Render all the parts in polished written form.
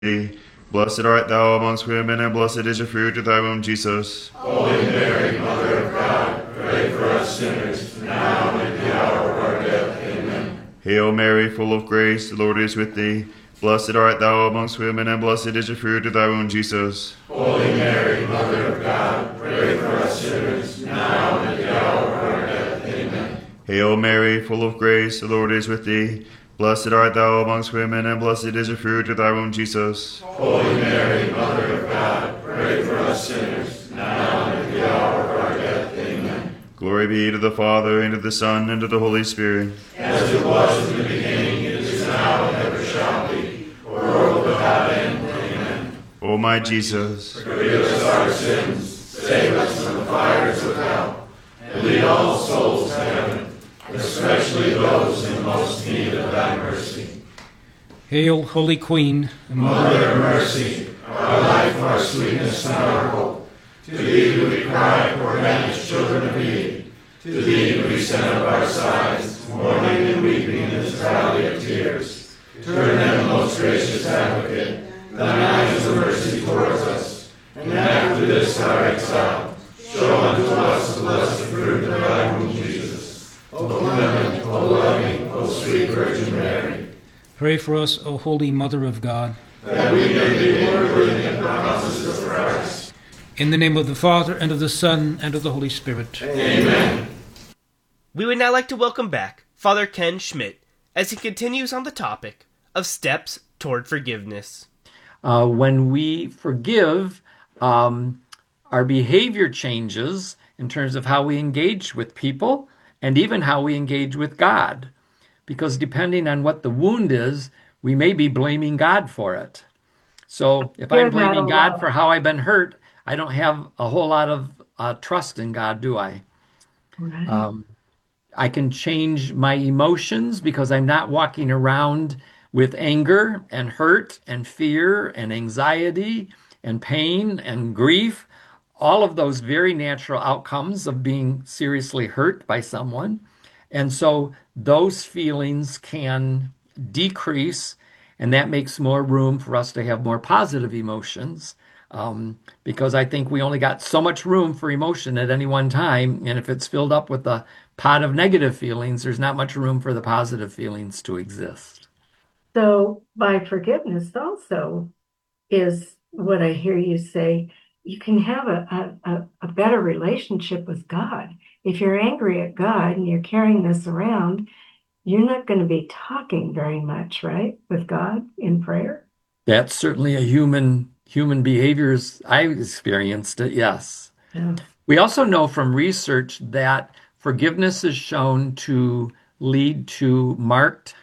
thee. Blessed art thou amongst women, and blessed is the fruit of thy womb, Jesus. Holy Mary, Mother of God, pray for us sinners, now and at the hour of our death. Amen. Hail Mary, full of grace, the Lord is with thee. Blessed art thou amongst women, and blessed is the fruit of thy womb, Jesus. Holy Mary, Mother of God, pray for us sinners, now and at the hour of our death. Amen. Hail Mary, full of grace, the Lord is with thee. Blessed art thou amongst women, and blessed is the fruit of thy womb, Jesus. Holy Mary, Mother of God, pray for us sinners, now and at the hour of our death. Amen. Glory be to the Father, and to the Son, and to the Holy Spirit. As it was in the beginning, it is now, and ever shall be, world without end. Amen. O my Jesus, Forgive us our sins, save us from the fires of hell, and lead all souls to heaven, especially those in most need of thy mercy. Hail, Holy Queen, Mother of mercy, our life, our sweetness, and our hope. To thee do we cry, poor banished children of Eve. To thee do we send up our sighs, mourning and weeping in this valley of tears. Turn then, most gracious Advocate, thine eyes of mercy towards us, and after this our exile, show unto us the blessed fruit of thy womb, Jesus. O clement, O loving, O sweet Virgin Mary, pray for us, O Holy Mother of God. that we may be worthy of the promises of Christ. In the name of the Father, and of the Son, and of the Holy Spirit. Amen. We would now like to welcome back Father Ken Schmidt as he continues on the topic of steps toward forgiveness. When we forgive, our behavior changes in terms of how we engage with people and even how we engage with God. Because depending on what the wound is, we may be blaming God for it. So if I'm blaming God for how I've been hurt, I don't have a whole lot of trust in God, do I? Right. I can change my emotions because I'm not walking around with anger and hurt and fear and anxiety and pain and grief, all of those very natural outcomes of being seriously hurt by someone. And so those feelings can decrease, and that makes more room for us to have more positive emotions. Because I think we only got so much room for emotion at any one time. And if it's filled up with a pot of negative feelings, there's not much room for the positive feelings to exist. So by forgiveness also is what I hear you say. You can have a better relationship with God. If you're angry at God and you're carrying this around, you're not going to be talking very much, right, with God in prayer? That's certainly a human behaviors. I've experienced it, yes. Yeah. We also know from research that forgiveness is shown to lead to marked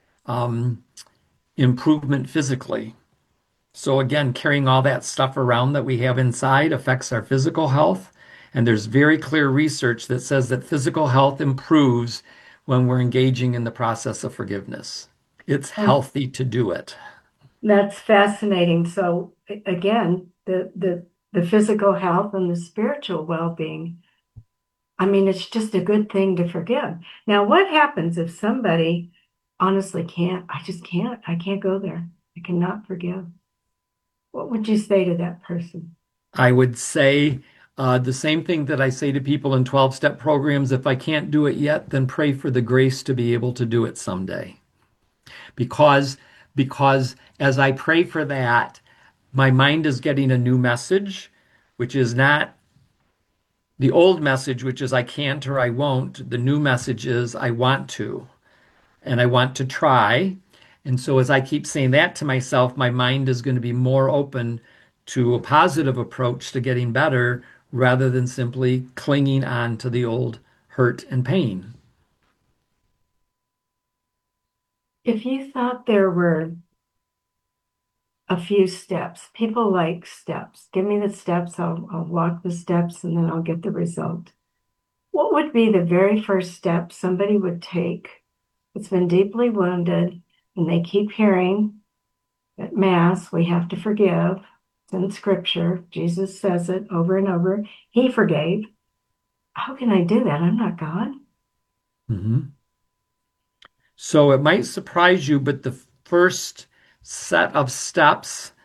improvement physically. So again, carrying all that stuff around that we have inside affects our physical health. And there's very clear research that says that physical health improves when we're engaging in the process of forgiveness. It's healthy to do it. That's fascinating. So again, the physical health and the spiritual well-being. I mean, it's just a good thing to forgive. Now, what happens if somebody honestly can't? I just can't. I can't go there. I cannot forgive. What would you say to that person? I would say the same thing that I say to people in 12-step programs. If I can't do it yet, then pray for the grace to be able to do it someday. Because as I pray for that, my mind is getting a new message, which is not the old message, which is I can't or I won't. The new message is I want to, and I want to try. And so as I keep saying that to myself, my mind is going to be more open to a positive approach to getting better rather than simply clinging on to the old hurt and pain. If you thought there were a few steps, people like steps. Give me the steps, I'll walk the steps, and then I'll get the result. What would be the very first step somebody would take that's been deeply wounded and they keep hearing at Mass, we have to forgive. It's in Scripture. Jesus says it over and over. He forgave. How can I do that? I'm not God. Mm-hmm. So it might surprise you, but the first set of steps